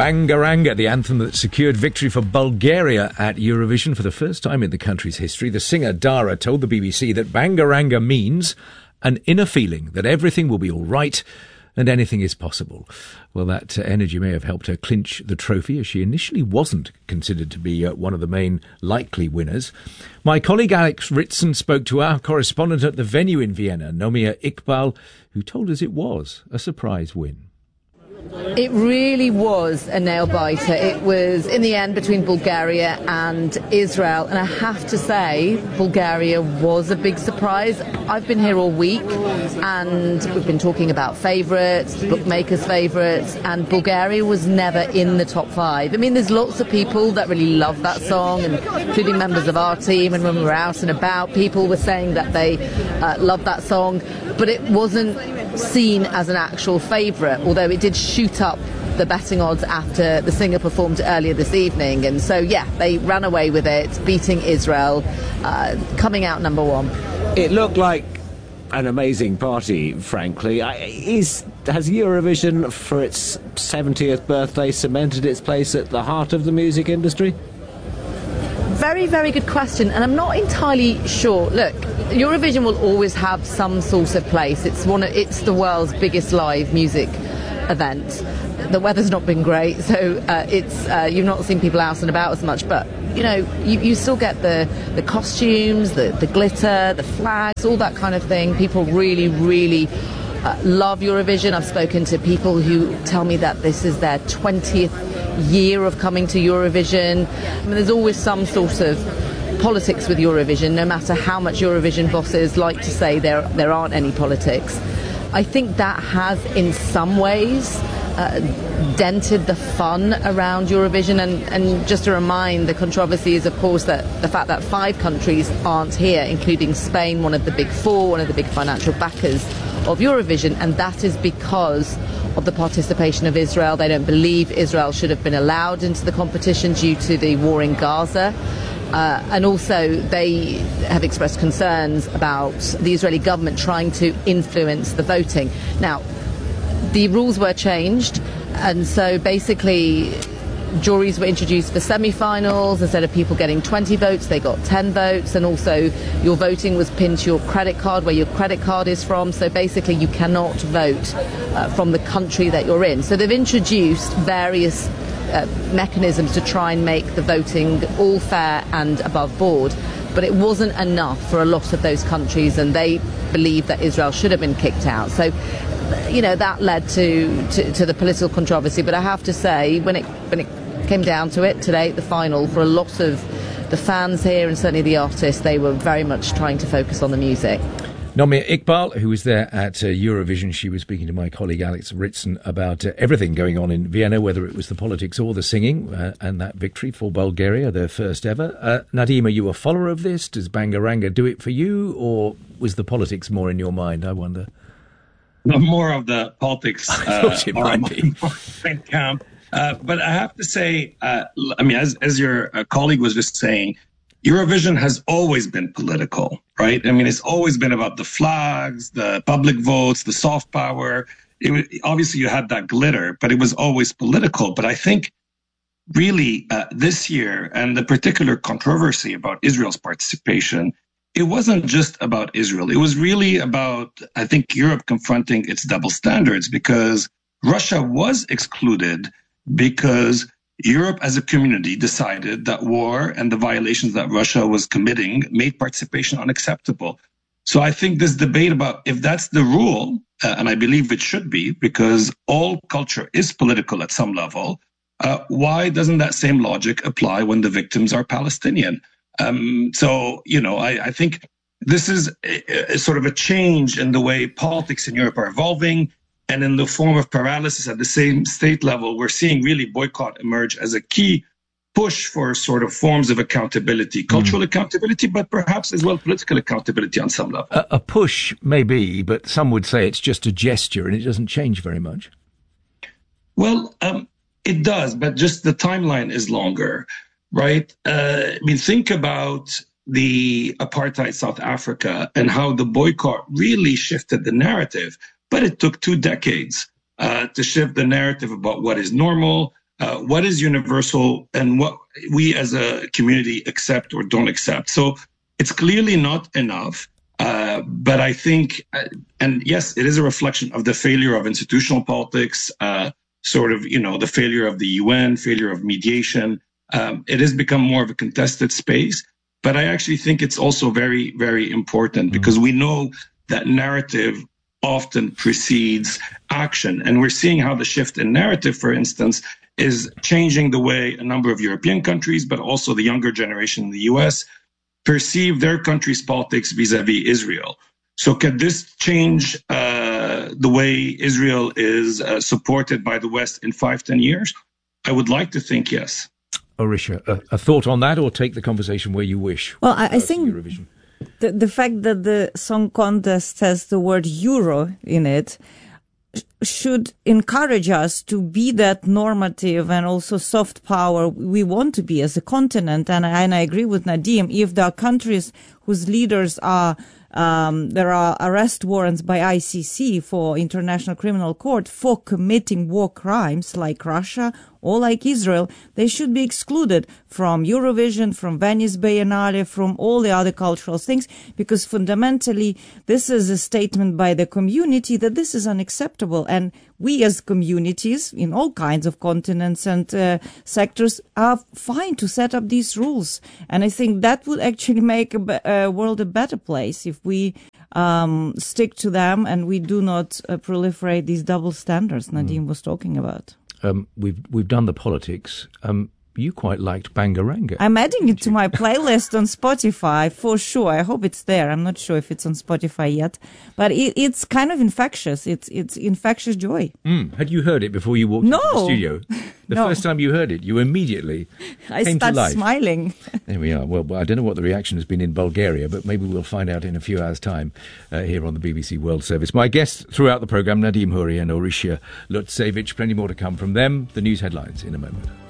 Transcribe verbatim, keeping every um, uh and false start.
Bangaranga, the anthem that secured victory for Bulgaria at Eurovision for the first time in the country's history. The singer Dara told the B B C that Bangaranga means an inner feeling that everything will be all right and anything is possible. Well, that uh, energy may have helped her clinch the trophy, as she initially wasn't considered to be uh, one of the main likely winners. My colleague Alex Ritson spoke to our correspondent at the venue in Vienna, Nomia Iqbal, who told us it was a surprise win. It really was a nail-biter. It was, in the end, between Bulgaria and Israel. And I have to say, Bulgaria was a big surprise. I've been here all week, and we've been talking about favourites, bookmakers' favourites, and Bulgaria was never in the top five. I mean, there's lots of people that really love that song, and including members of our team. And when we were out and about, people were saying that they uh, loved that song. But it wasn't seen as an actual favourite, although it did shoot up the betting odds after the singer performed earlier this evening. And so, yeah, they ran away with it, beating Israel, uh, coming out number one. It looked like an amazing party, frankly. Is, has Eurovision, for its seventieth birthday, cemented its place at the heart of the music industry? Very, very good question, and I'm not entirely sure. Look, Eurovision will always have some sort of place. It's one. Of, it's the world's biggest live music event. The weather's not been great, so uh, it's uh, you've not seen people out and about as much. But you know, you, you still get the the costumes, the the glitter, the flags, all that kind of thing. People really, really uh, love Eurovision. I've spoken to people who tell me that this is their twentieth year of coming to Eurovision. I mean, there's always some sort of politics with Eurovision, no matter how much Eurovision bosses like to say there there aren't any politics. I think that has, in some ways, uh, dented the fun around Eurovision. And, and just to remind, the controversy is, of course, that the fact that five countries aren't here, including Spain, one of the big four, one of the big financial backers of Eurovision, and that is because of the participation of Israel. They don't believe Israel should have been allowed into the competition due to the war in Gaza. Uh, and also they have expressed concerns about the Israeli government trying to influence the voting. Now, the rules were changed, and so basically juries were introduced for semi-finals. Instead of people getting twenty votes, they got ten votes, and also your voting was pinned to your credit card, where your credit card is from. So basically you cannot vote uh, from the country that you're in. So they've introduced various uh, mechanisms to try and make the voting all fair and above board. But it wasn't enough for a lot of those countries, and they believe that Israel should have been kicked out. So, you know, that led to, to, to the political controversy. But I have to say, when it when it came down to it today, the final, for a lot of the fans here and certainly the artists, they were very much trying to focus on the music. Nomia Iqbal, who was there at uh, Eurovision, she was speaking to my colleague Alex Ritson about uh, everything going on in Vienna, whether it was the politics or the singing, uh, and that victory for Bulgaria, their first ever. Uh, Nadim, are you a follower of this? Does Bangaranga do it for you, or was the politics more in your mind, I wonder? More of the politics I thought it uh, might be. camp. Uh, but I have to say, uh, I mean, as, as your uh, colleague was just saying, Eurovision has always been political, right? I mean, it's always been about the flags, the public votes, the soft power. It, obviously, you had that glitter, but it was always political. But I think really uh, this year, and the particular controversy about Israel's participation, it wasn't just about Israel. It was really about, I think, Europe confronting its double standards, because Russia was excluded because Europe as a community decided that war and the violations that Russia was committing made participation unacceptable. So I think this debate about if that's the rule, uh, and I believe it should be, because all culture is political at some level, uh, why doesn't that same logic apply when the victims are Palestinian? Um, so, you know, I, I think this is a, a sort of a change in the way politics in Europe are evolving. And in the form of paralysis at the same state level, we're seeing really boycott emerge as a key push for sort of forms of accountability, cultural mm. accountability, but perhaps as well political accountability on some level. A, a push, maybe, but some would say it's just a gesture and it doesn't change very much. Well, um, it does, but just the timeline is longer, right? Uh, I mean, think about the apartheid South Africa and how the boycott really shifted the narrative. But it took two decades uh, to shift the narrative about what is normal, uh, what is universal and what we as a community accept or don't accept. So it's clearly not enough. Uh, but I think, uh, and yes, it is a reflection of the failure of institutional politics, uh, sort of, you know, the failure of the U N, failure of mediation. Um, it has become more of a contested space. But I actually think it's also very, very important because we know that narrative often precedes action. And we're seeing how the shift in narrative, for instance, is changing the way a number of European countries, but also the younger generation in the U S, perceive their country's politics vis-a-vis Israel. So can this change uh, the way Israel is uh, supported by the West in five, ten years? I would like to think yes. Orisha, a, a thought on that, or take the conversation where you wish? Well, I, I uh, think Eurovision. The, the fact that the song contest has the word Euro in it should encourage us to be that normative and also soft power we want to be as a continent. And, and I agree with Nadim. If there are countries whose leaders are Um, there are arrest warrants by I C C for International Criminal Court for committing war crimes like Russia or like Israel, they should be excluded from Eurovision, from Venice Biennale, from all the other cultural things, because fundamentally this is a statement by the community that this is unacceptable. And we as communities in all kinds of continents and uh, sectors are fine to set up these rules. And I think that would actually make a, a world a better place if we um, stick to them and we do not uh, proliferate these double standards Nadim mm. was talking about. Um, we've we've done the politics. Um, you quite liked Bangaranga. I'm adding it to my playlist on Spotify for sure. I hope it's there. I'm not sure if it's on Spotify yet, but it, it's kind of infectious. It's it's infectious joy. Mm. Had you heard it before you walked no. into the studio? The no. first time you heard it, you immediately I came to life. started smiling. There we are. Well, I don't know what the reaction has been in Bulgaria, but maybe we'll find out in a few hours' time uh, here on the B B C World Service. My guests throughout the programme, Nadim Houri and Orisha Lutsevich. Plenty more to come from them. The news headlines in a moment.